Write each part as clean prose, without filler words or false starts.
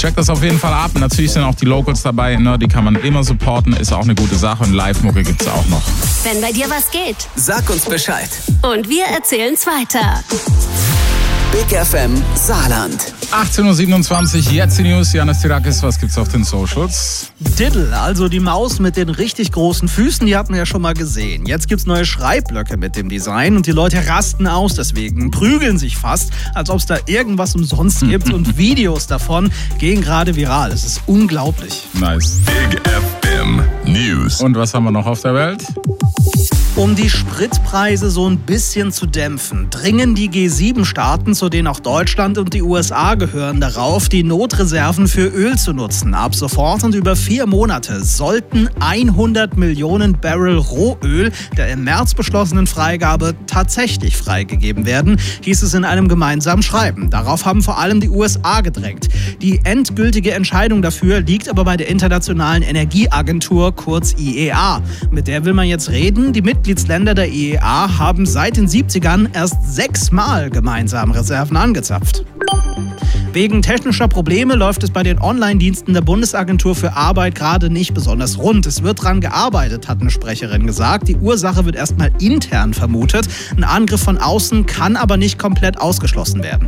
Check das auf jeden Fall ab. Natürlich sind auch die Locals dabei, ne? Die kann man immer supporten, ist auch eine gute Sache und Live-Mucke gibt's auch noch. Wenn bei dir was geht, sag uns Bescheid. Und wir erzählen's weiter. Big FM Saarland. 18.27 Uhr, jetzt die News. Janis Tirakis, was gibt's auf den Socials? Diddle, also die Maus mit den richtig großen Füßen, die hatten wir ja schon mal gesehen. Jetzt gibt's neue Schreibblöcke mit dem Design und die Leute rasten aus deswegen, prügeln sich fast, als ob es da irgendwas umsonst gibt und Videos davon gehen gerade viral. Es ist unglaublich. Nice. Big FM News. Und was haben wir noch auf der Welt? Um die Spritpreise so ein bisschen zu dämpfen, dringen die G7-Staaten, zu denen auch Deutschland und die USA gehören, darauf, die Notreserven für Öl zu nutzen. Ab sofort und über 4 Monate sollten 100 Millionen Barrel Rohöl der im März beschlossenen Freigabe tatsächlich freigegeben werden, hieß es in einem gemeinsamen Schreiben. Darauf haben vor allem die USA gedrängt. Die endgültige Entscheidung dafür liegt aber bei der Internationalen Energieagentur, kurz IEA. Mit der will man jetzt reden. Die Mitgliedsländer der IEA haben seit den 70ern erst 6-mal gemeinsam Reserven angezapft. Wegen technischer Probleme läuft es bei den Online-Diensten der Bundesagentur für Arbeit gerade nicht besonders rund. Es wird dran gearbeitet, hat eine Sprecherin gesagt. Die Ursache wird erstmal intern vermutet. Ein Angriff von außen kann aber nicht komplett ausgeschlossen werden.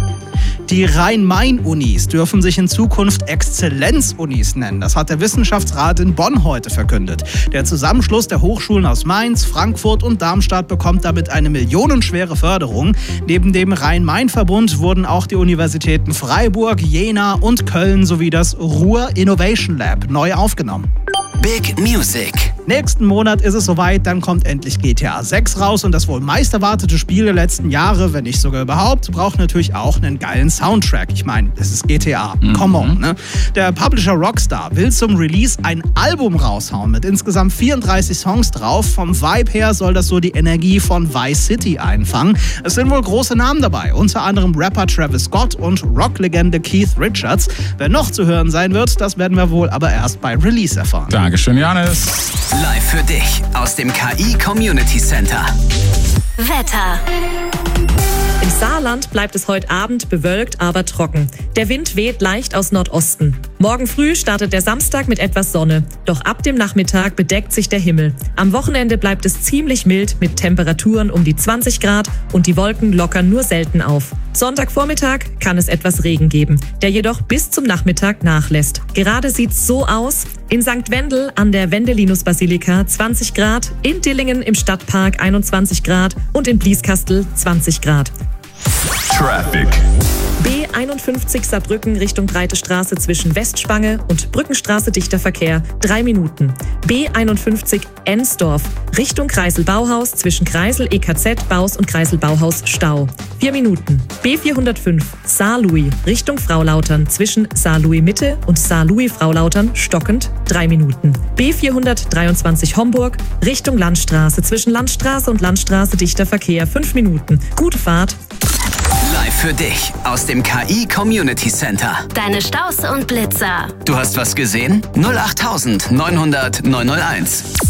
Die Rhein-Main-Unis dürfen sich in Zukunft Exzellenz-Unis nennen. Das hat der Wissenschaftsrat in Bonn heute verkündet. Der Zusammenschluss der Hochschulen aus Mainz, Frankfurt und Darmstadt bekommt damit eine millionenschwere Förderung. Neben dem Rhein-Main-Verbund wurden auch die Universitäten Freiburg, Jena und Köln sowie das Ruhr Innovation Lab neu aufgenommen. Big Music. Nächsten Monat ist es soweit, dann kommt endlich GTA 6 raus und das wohl meist erwartete Spiel der letzten Jahre, wenn nicht sogar überhaupt, braucht natürlich auch einen geilen Soundtrack. Ich meine, es ist GTA. Come on, ne? Der Publisher Rockstar will zum Release ein Album raushauen mit insgesamt 34 Songs drauf. Vom Vibe her soll das so die Energie von Vice City einfangen. Es sind wohl große Namen dabei, unter anderem Rapper Travis Scott und Rocklegende Keith Richards. Wer noch zu hören sein wird, das werden wir wohl aber erst bei Release erfahren. Dankeschön, Janis. Live für dich aus dem KI Community Center. Wetter. Im Saarland bleibt es heute Abend bewölkt, aber trocken. Der Wind weht leicht aus Nordosten. Morgen früh startet der Samstag mit etwas Sonne. Doch ab dem Nachmittag bedeckt sich der Himmel. Am Wochenende bleibt es ziemlich mild mit Temperaturen um die 20 Grad und die Wolken lockern nur selten auf. Sonntagvormittag kann es etwas Regen geben, der jedoch bis zum Nachmittag nachlässt. Gerade sieht's so aus: in St. Wendel an der Wendelinus-Basilika 20 Grad, in Dillingen im Stadtpark 21 Grad und in Blieskastel 20 Grad. Traffic. B51 Saarbrücken Richtung Breite Straße zwischen Westspange und Brückenstraße dichter Verkehr 3 Minuten. B51 Ensdorf Richtung Kreisel Bauhaus zwischen Kreisel EKZ Baus und Kreisel Bauhaus Stau 4 Minuten. B405 Saarlouis Richtung Fraulautern zwischen Saarlouis Mitte und Saarlouis Fraulautern stockend 3 Minuten. B423 Homburg Richtung Landstraße zwischen Landstraße und Landstraße dichter Verkehr 5 Minuten. Gute Fahrt. Live für dich aus dem KI Community Center. Deine Staus und Blitzer. Du hast was gesehen? 08900 901.